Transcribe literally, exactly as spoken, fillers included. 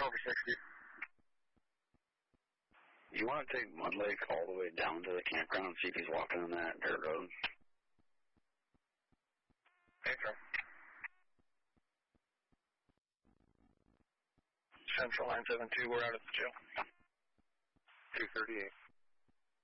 over sixty. You want to take Mudlake all the way down to the campground and see if he's walking on that dirt road? Okay, sir. Central nine seven two, we're out at the jail. two thirty-eight.